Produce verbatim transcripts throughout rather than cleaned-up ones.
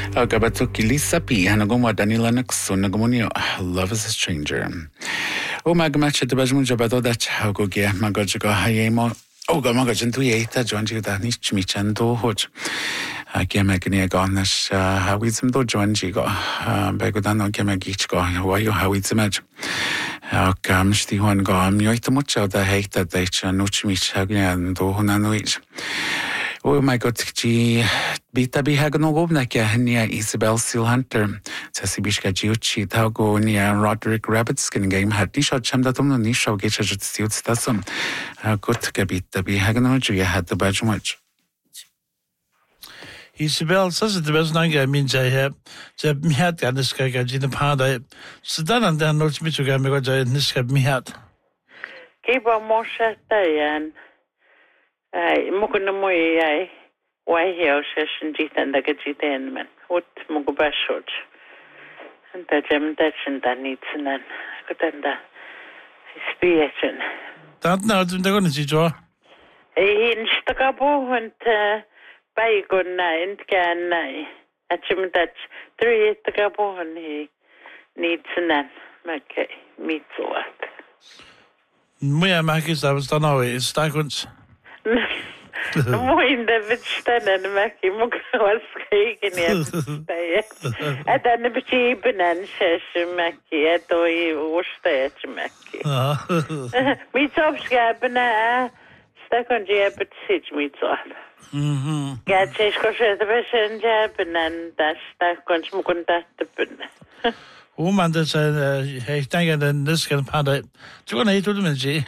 Agabatuki Lisa P. Hanagoma Daniela Nixon Nagamonio. Love is a stranger. O magmatch at the Bajmun Jabado that Hagogia Magajaga Hayemo. O Gamagajan to Yeta, John Gidanis Chimichando Hoch. Gamagnia Garnish, how we some do John Gigo. Begodano Gamagichgo, why you how it's image. How comes the one gone? You eat much of the hate that they shall not chimich and do Honanoich. Oh my God, G. Bita Bihagano Gobnakia, Henia Isabel Seal Hunter, Sassibishka Giuchi, Tagonia, Roderick Rabbit Skin Game, had Disha Chamdatum, Nisha, Getcha Steel Stassum. Good Gabita Bihagano, you had the badge much. Isabel says the best night I mean, I have Jeb Mihat and this guy in the Pada. Sudan and then North Michigan, because I Niska Mihat. Keep on more shut and I Mukunamoy, I why he session Jit and the Gajitan man. What Mugubashot and the Gem Dutch and that needs and then good and the expiation. That now, they're going to see Joe. He in Stakabo and by good night can I at Jim Dutch three Stakabo and he needs and then okay, meets what. Mia Makis, I was done away, it's Stackens. Moin der Wittstein and Mackie was speaking yesterday. At the Bechieben and Session Mackie, at the Worcester Mackie. Meets up Scabina, stuck on Jab at Sidge meets off. Get Chesco the Vision Jab and that's stuck on Smokun that the pin. Woman that's a thing and this can pound it. Do you want to eat with them,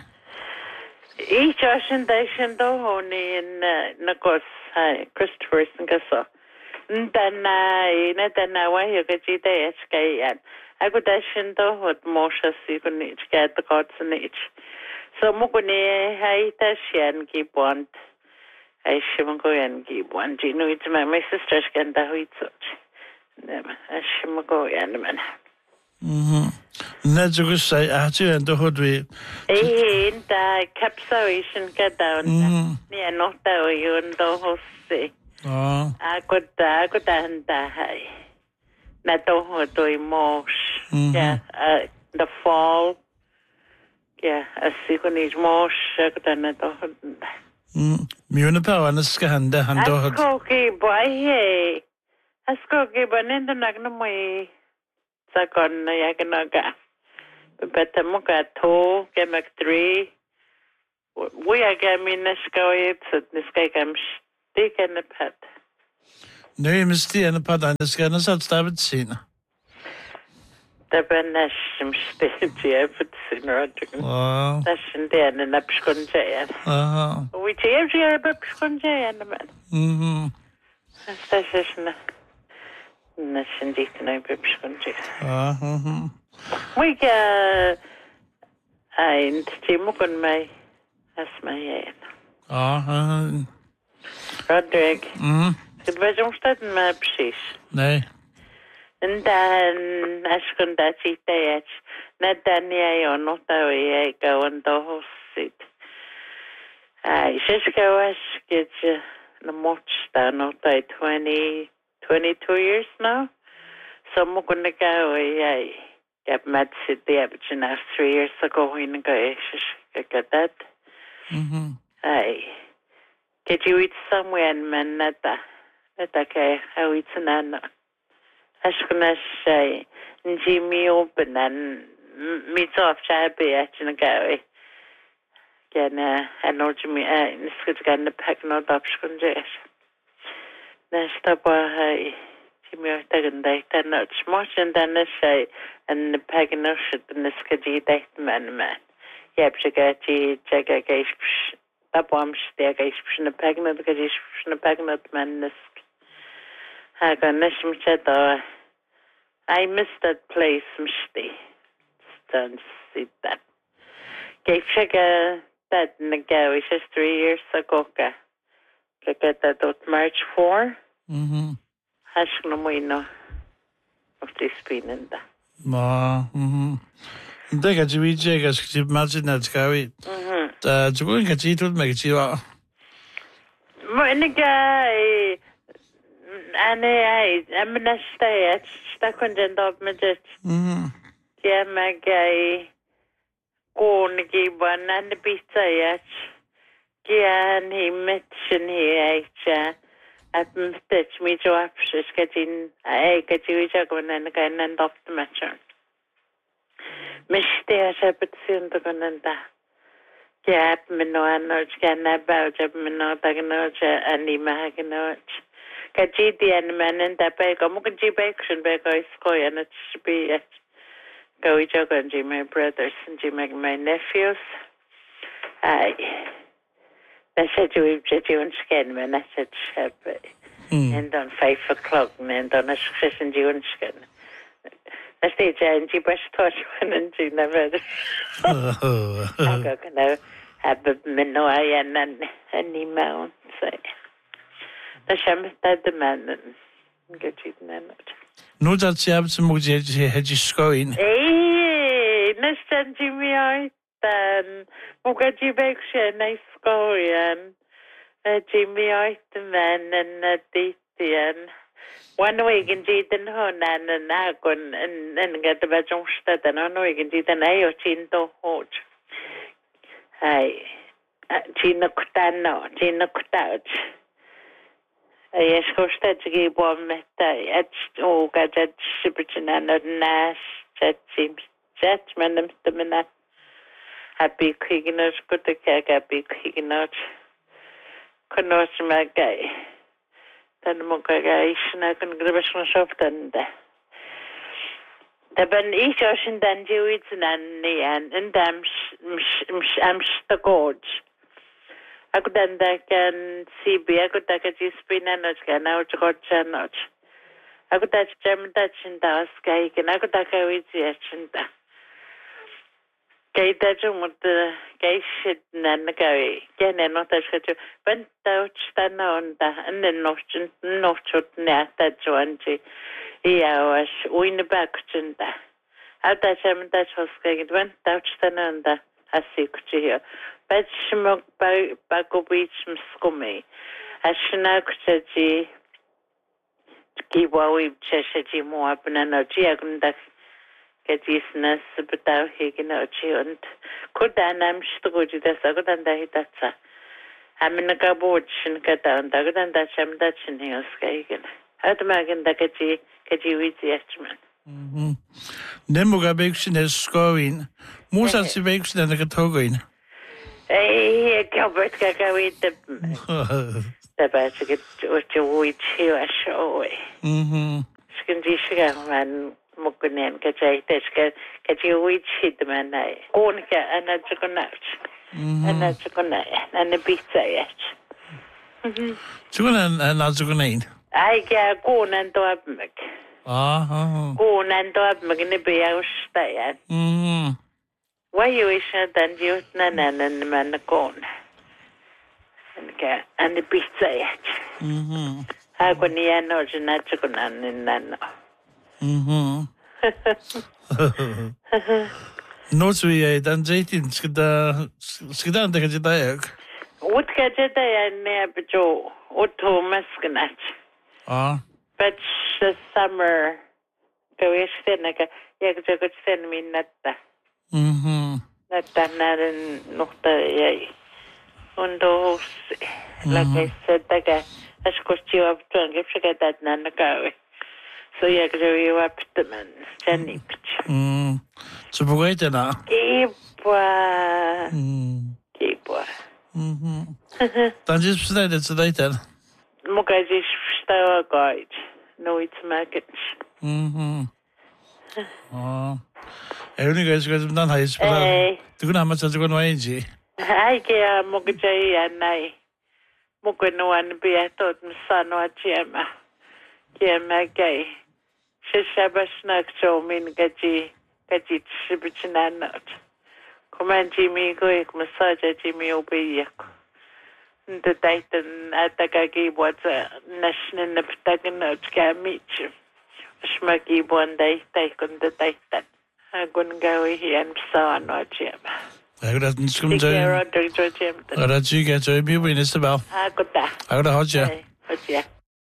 Each ocean station do honey in Nagos, Christopher and Gasso. Then I, then I, why you get it, and I could dashing do what Mosha see when each get the gods in each. So Muguni, I dashian keep one. I shimago and keep one. Do you know it's my sister's can the wheat such. Never, I shimago and man. Mm-hmm. That's a good say. I had to end the hood with. Eh, the capsation get down. Yeah, not that you and the host. Oh. I could, I could and die. Not the hood to emotion. Yeah, uh, the fall. Yeah, a second is more shocked than the hood. Hm, Munipa and the scan the hand. I cookie boy, hey. I cookie, but in the Nagnamay. Sakon Yaganaga. But the Muka two, Gamak three. We are gaming the sky, the sky comes stick and the pet. Name is the and the pet and the scan is outside seen. The Benashim stage, everything right. Wow. That's in the end and Upsconjay. Uh huh. Which every year Upsconjay and the man. Mm hmm. That's just. Nashin Deacon Upsconjay. Uh huh. We get ein Timokon my as my end. Uh huh. Roderick. Mm. Het was omstad maar precies. Nee. En dan als ik kon dat ziet dat net dan jij ook nog dat we gaan door zit. Ah, is het was get je de mocht daar nog bij twenty twenty-two years now. So mo kon ik go jij. Get met sit there, but you know, three years ago in the I got that. Mm-hmm. Hey, get you eat somewhere and man that that okay, how it's an anna. I was gonna say, Jimmy open and meet off shabby at the go. Again, I know Jimmy, uh, it's going to pack no option. Next up, hey. Jimmy, I think that not much, and then I say, and the pagan shit and the skidgy date man man. Yep, she got you, check a gay that bomb stick, a spin a pagan, because he's a pagan man. I got Nishim Cheddar. I missed that place, Mishti. Don't see that. Gave check a that in the go, it's just three years ago. I get that out March fourth. Mm hmm. Hashno moino of this spinning da. Ma, mhm. Det kan vi ikke at skrive meget når skal vi. Mhm. Der så kan sige du med sige var. Men ikke Ane ai, amna stayat, sta kunjen dop majet. Mhm. Ja magai kon giban an bitayat. Ja ni metchen hi aicha. At mstech mi jo apshes katin ai kati ja konan kanan dop matchen. Miste ja betsin to konanda. Ja meno anoj kana bao ja meno tagnoj ani magnoj. Kajidi and man that bag, I'm going to be action bag, I scoy and it should be it. Go each other and my brothers and my nephews. I that said you with you and skin, man. I said, and on five o'clock, and on a succession, you and skin. That's the giant, you best touch one and you never. I'm going to have a minoy and any mount. Dat is dat de mannen. Gejid nanot. Nu dat ze hebben ze moet je het je schoen. Eh, nestan Jimmy aitan. Muka jibekse na schoen. Jimmy aitan mannen na titian. One week in jiden honan en agon en en get ba jongstad en one week in jiden ayo chinto hoj. Ai. Chino kutano, chino kutauch. Yes, kosta tigi bom meta et o gajet sibichina no nas chat sim chat manam stamina happy kiginos kuta happy kiginos konos magai tan mo kagai shna kan grabashna softanda taban ich oshin dan jiwits nanni and indam am stagoj Aku dan dakan C B, aku dakan jispina noj kan, aku jodja noj. Aku dak jam dak cinta oskai kan, aku dakan wiji cinta. Kay dajo mut kay shit nan kay, kay neno tashkaju. Ben tauch tana onda, ane nochun nochut ne dajo anji. Iya was uine bak cinta. Aku dak jam dak oskai kan, ben tauch tana onda asikuji hiyo. Bachmok bagobich mskumi. Ashna kuchaji kiwawi chashaji moabna no jiagunda kajisna subtau higina und kudanam shtuji dasagunda hitatsa. Amina kabochin katan daganda chamdachin hioskai. Atmagin dakaji kaji wizi achman. Mhm. Nemoga beksin es skoin. Musa si beksin na katogoin. Hey, Gilbert Gagawit the the basket what you would hear a show. Mhm. Skindisha man Mukunen Kajay Teska Kaji hit the man. Onka and a choconat. And a choconat and a pizza yet. Chocolate and Nazukunain. I get corn and dogmic. Ah. Corn and dogmic in the beer stay. Mhm. Why you wish that you nanan and the man gone? And the pizza yet. Mhm. I couldn't hear no Janachukunan in Nano. Mhm. No, so we dan eighteen skida skida and the dayak. What gadget I never Joe or to Muskinat. Ah. But the summer go is thinaka, Yagajuk send me netta. Mhm. Netta Naran Nokta Yay. Undo, like I said, the guy, as course you have drunk, if you get that Nanaka. So Yagajo, you up the man, Jenny. Mm. So, wait now. Keepa. Mm. Keepa. Mhm. Dan just said it's later. Mukaji Stower Guide. No, it's market. Mhm. Oh. Every guys got done high school. Hey. Do you know how much that's going to change? I get Mukajay and I. Mukano and be I thought Musano Gemma. Gemma gay. Shabashnak show mean Gaji, Gaji Shibichinan. Command Jimmy go massage Jimmy obey. The Titan at the Gagi was a national Patagon can meet you. Schmucky one day take on the Titan. I'm going to go here and saw no Jim. I got to come to Jim. I got to get to be with Isabel. I got that. I got to hold you. Yeah.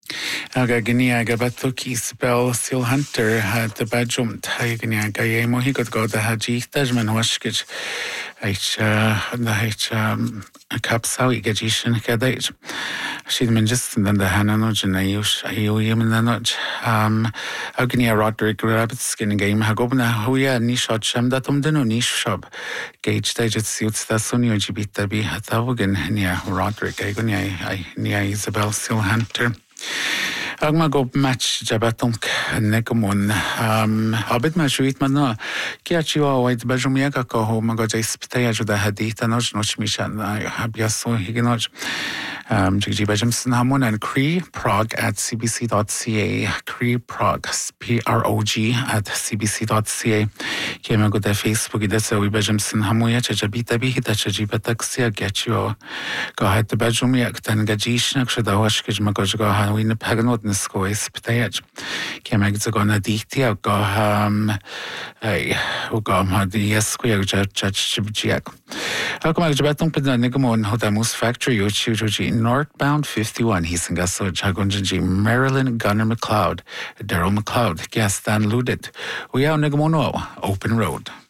Aga gini aga batuk Isabel Seal Hunter had the bedroom tai gini aga ye mo hi got go the hajita man washkich H the H a capsau i gajishin kadait she'd been just and then the hanano and I use I yim and then um agni a Roderick rabbit skin game hagobna huya ni shot sham that um deno ni shop gauge stage it suits the sunny ojibita be hatawogan nia Roderick agni I nia Isabel Seal Hunter Ag ma go match jabatunk nekomon um abit ma shuit ma no ki achi wa wait bajumia ka ko ma go jai spitaya juda hadita noch noch mishan habia so higinoj um jigji bajumson hamon and Cree Prog at c b c dot c a Cree Prog P R O G at c b c dot c a ki ma go da Facebook ida so we bajumson hamoya jabita bi hita jiba taxi get you go had the bajumia tan gajish nak shada wash kij ma go go ha win paganot na skois ptayaj ke mag zo na dikti a go um ai o go ma di yesku ya ja ja chibjiak ha ko mag jabatung ped na negomon hodamus factory yo chuji northbound fifty-one he's in gaso chagonji Maryland Gunner McLeod Daryl McLeod gas stand loaded we are negomono open road